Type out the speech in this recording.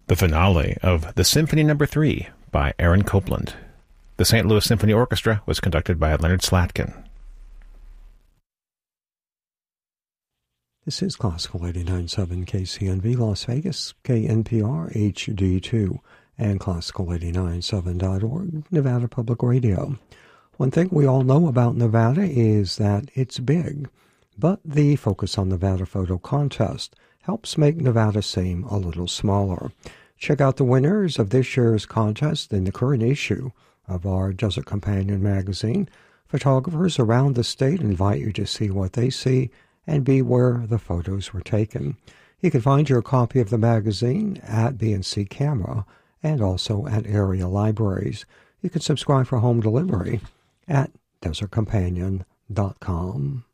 the finale of the Symphony No. 3 by Aaron Copland. The St. Louis Symphony Orchestra was conducted by Leonard Slatkin. This is Classical 89.7 KCNV Las Vegas, KNPR HD2, and Classical897.org, Nevada Public Radio. One thing we all know about Nevada is that it's big, but the Focus on Nevada photo contest helps make Nevada seem a little smaller. Check out the winners of this year's contest in the current issue of our Desert Companion magazine. Photographers around the state invite you to see what they see and be where the photos were taken. You can find your copy of the magazine at B&C Camera and also at area libraries. You can subscribe for home delivery at desertcompanion.com.